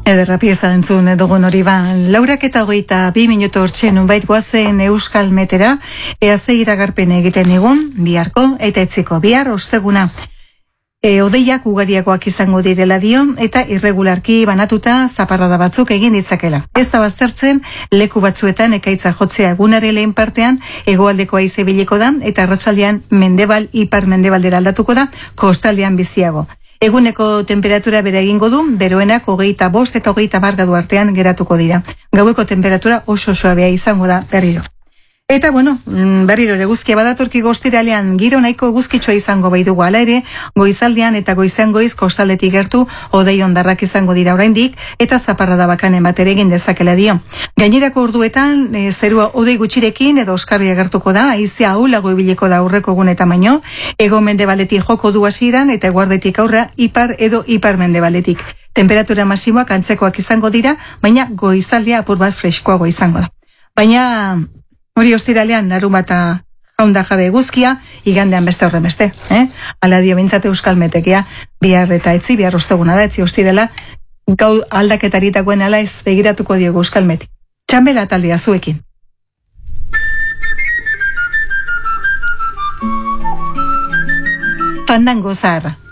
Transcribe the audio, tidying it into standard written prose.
Ederra pieza entzun dugun hori ba. 8:22 minutu hortxe nunbait goazen Euskal Metera, ea ze iragarpen egiten egun, biharko, eta etziko bihar osteguna. Odeiak ugariakoak izango direla dio, eta irregularki banatuta zaparrada batzuk egin ditzakela. Ez da baztertzen, leku batzuetan ekaitza jotzea egunare lehen partean, hegoaldeko haize ibiliko da, eta arratsaldean mendebal, ipar mendebaldera aldatuko da, kostaldean biziago. Eguneko temperatura bera egingo du, beroenak 25 eta 30 gradu artean geratuko dira. Gaueko temperatura oso suabea izango da berriro. Eta berriro ere eguzkia badatorki ostiralean giro nahiko eguzkitsua izango baidugu hala ere, goizaldean eta goizean goiz kostaldetik gertu hodei hondarrak izango dira oraindik eta zaparrada bakanen bat ere egin dezakela dio. Gainerako orduetan zerua hodei gutxirekin edo oskarbi agertuko da, haizea ahulago ibiliko da aurreko egunetan baino, hego mendebaldetik joko du hasieran eta eguardetik aurra ipar edo ipar mendebaldetik. Temperatura masimoak antzekoak izango dira, baina goizaldea apur bat freskoago izango da. Baina hori ostiralean larunbata jaunda jabe eguzkia, igandean beste horren beste. Hala dio bintzate Euskal Metekea, bihar eta etzi, bihar osteguna da, etzi ostirela, gau aldaketaritakoen ala ez begiratuko diogu Euskal Meti. Txambela taldea zuekin. Fandango zaharra.